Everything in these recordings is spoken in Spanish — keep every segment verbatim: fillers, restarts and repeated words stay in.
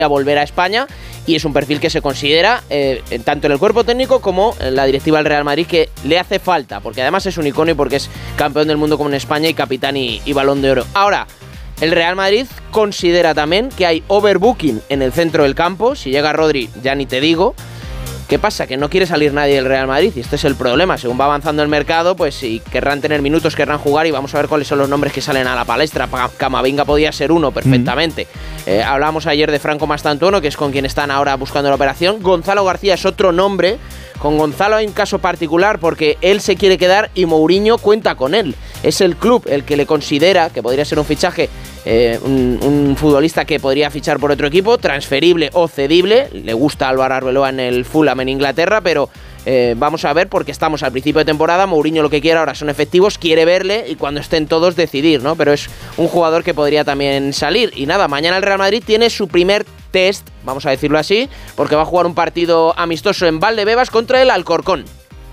a volver a España, y es un perfil que se considera eh, tanto en el cuerpo técnico como en la directiva del Real Madrid que le hace falta, porque además es un icono y porque es campeón del mundo como en España y capitán y, y balón de oro. Ahora, el Real Madrid considera también que hay overbooking en el centro del campo. Si llega Rodri, ya ni te digo. ¿Qué pasa? Que no quiere salir nadie del Real Madrid, y este es el problema. Según va avanzando el mercado, pues si querrán tener minutos, querrán jugar, y vamos a ver cuáles son los nombres que salen a la palestra. Camavinga podía ser uno perfectamente. Mm. Eh, hablábamos ayer de Franco Mastantuono, que es con quien están ahora buscando la operación. Gonzalo García es otro nombre. Con Gonzalo hay un caso particular porque él se quiere quedar y Mourinho cuenta con él. Es el club el que le considera que podría ser un fichaje, eh, un, un futbolista que podría fichar por otro equipo, transferible o cedible. Le gusta Álvaro Arbeloa en el Fulham en Inglaterra, pero eh, vamos a ver, porque estamos al principio de temporada. Mourinho lo que quiere ahora son efectivos, quiere verle y cuando estén todos decidir, ¿no? Pero es un jugador que podría también salir. Y nada, mañana el Real Madrid tiene su primer test, vamos a decirlo así, porque va a jugar un partido amistoso en Valdebebas contra el Alcorcón.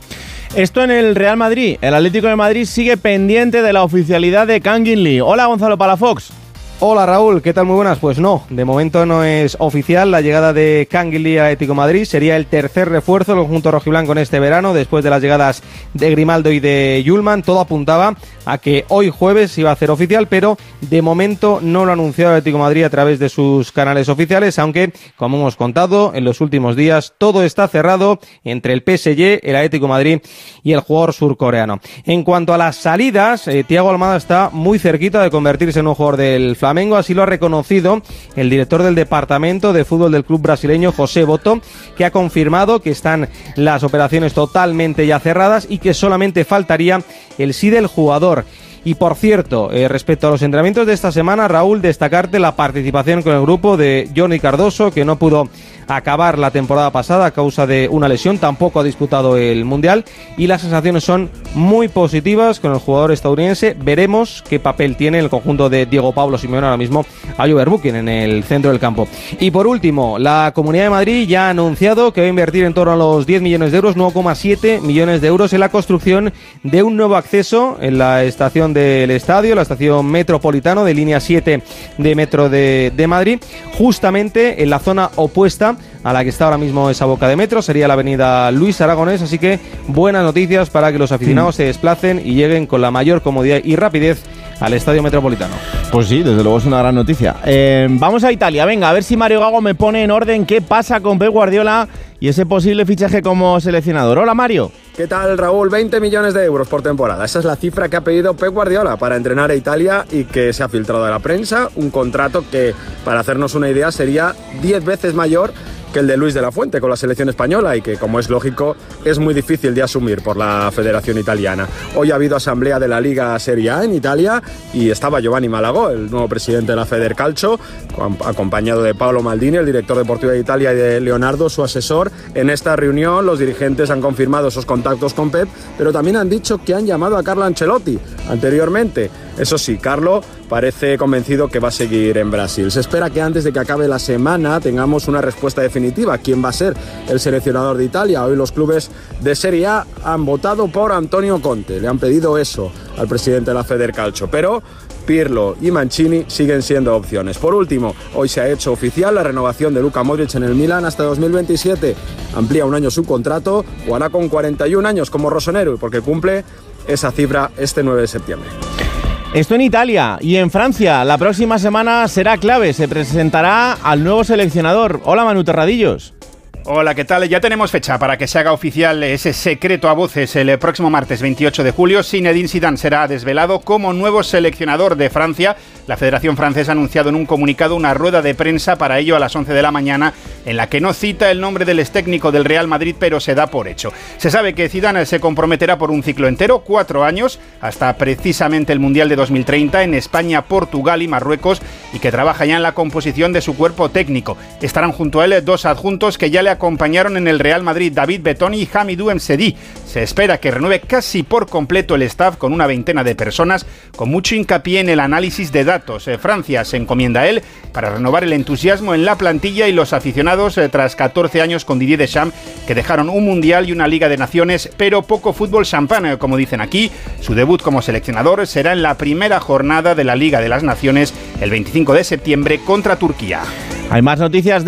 Esto en el Real Madrid. El Atlético de Madrid sigue pendiente de la oficialidad de Kang In Lee. Hola, Gonzalo Palafox. Hola Raúl, ¿qué tal? Muy buenas. Pues no, de momento no es oficial la llegada de Kang In Lee al Atlético de Madrid. Sería el tercer refuerzo del conjunto rojiblanco en este verano, después de las llegadas de Grimaldo y de Yulman. Todo apuntaba a que hoy jueves iba a hacer oficial, pero de momento no lo ha anunciado el Atlético de Madrid a través de sus canales oficiales, aunque, como hemos contado, en los últimos días todo está cerrado entre el P S G, el Atlético de Madrid y el jugador surcoreano. En cuanto a las salidas, eh, Thiago Almada está muy cerquita de convertirse en un jugador del Flamengo, así lo ha reconocido el director del departamento de fútbol del club brasileño, José Boto, que ha confirmado que están las operaciones totalmente ya cerradas y que solamente faltaría el sí del jugador. Y por cierto, eh, respecto a los entrenamientos de esta semana, Raúl, destacarte la participación con el grupo de Jordi Cardoso, que no pudo acabar la temporada pasada a causa de una lesión, tampoco ha disputado el Mundial, y las sensaciones son muy positivas con el jugador estadounidense. Veremos qué papel tiene el conjunto de Diego Pablo Simeone ahora mismo a overbooking en el centro del campo. Y por último, la Comunidad de Madrid ya ha anunciado que va a invertir en torno a los diez millones de euros, nueve coma siete millones de euros en la construcción de un nuevo acceso en la estación del estadio, la estación Metropolitano de línea siete de Metro de, de Madrid, justamente en la zona opuesta a la que está ahora mismo esa boca de metro, sería la avenida Luis Aragonés, así que buenas noticias para que los aficionados mm. se desplacen y lleguen con la mayor comodidad y rapidez al Estadio Metropolitano. Pues sí, desde luego es una gran noticia. Eh, vamos a Italia, venga, a ver si Mario Gago me pone en orden qué pasa con Pep Guardiola y ese posible fichaje como seleccionador. Hola, Mario. ¿Qué tal, Raúl? veinte millones de euros por temporada. Esa es la cifra que ha pedido Pep Guardiola para entrenar a Italia y que se ha filtrado a la prensa. Un contrato que, para hacernos una idea, sería diez veces mayor que el de Luis de la Fuente con la selección española y que, como es lógico, es muy difícil de asumir por la Federación Italiana. Hoy ha habido asamblea de la Liga Serie A en Italia y estaba Giovanni Malagò, el nuevo presidente de la Federcalcio, acompañado de Paolo Maldini, el director deportivo de Italia, y de Leonardo, su asesor. En esta reunión los dirigentes han confirmado esos contactos con Pep, pero también han dicho que han llamado a Carlo Ancelotti anteriormente. Eso sí, Carlo parece convencido que va a seguir en Brasil. Se espera que antes de que acabe la semana tengamos una respuesta definitiva. ¿Quién va a ser el seleccionador de Italia? Hoy los clubes de Serie A han votado por Antonio Conte. Le han pedido eso al presidente de la Federcalcio. Pero Pirlo y Mancini siguen siendo opciones. Por último, hoy se ha hecho oficial la renovación de Luka Modric en el Milan hasta dos mil veintisiete. Amplía un año su contrato, o hará con cuarenta y un años como Rossonero, porque cumple esa cifra este nueve de septiembre. Esto en Italia y en Francia. La próxima semana será clave. Se presentará al nuevo seleccionador. Hola, Manu Terradillos. Hola, ¿qué tal? Ya tenemos fecha para que se haga oficial ese secreto a voces el próximo martes veintiocho de julio. Zinedine Zidane será desvelado como nuevo seleccionador de Francia. La Federación Francesa ha anunciado en un comunicado una rueda de prensa para ello a las once de la mañana, en la que no cita el nombre del extécnico del Real Madrid, pero se da por hecho. Se sabe que Zidane se comprometerá por un ciclo entero, cuatro años, hasta precisamente el Mundial de dos mil treinta en España, Portugal y Marruecos, y que trabaja ya en la composición de su cuerpo técnico. Estarán junto a él dos adjuntos que ya le acompañaron en el Real Madrid, David Betoni y Hamidou Msedi. Se espera que renueve casi por completo el staff con una veintena de personas, con mucho hincapié en el análisis de datos. Francia se encomienda a él para renovar el entusiasmo en la plantilla y los aficionados tras catorce años con Didier Deschamps, que dejaron un Mundial y una Liga de Naciones, pero poco fútbol champán, como dicen aquí. Su debut como seleccionador será en la primera jornada de la Liga de las Naciones el veinticinco de septiembre contra Turquía. Hay más noticias.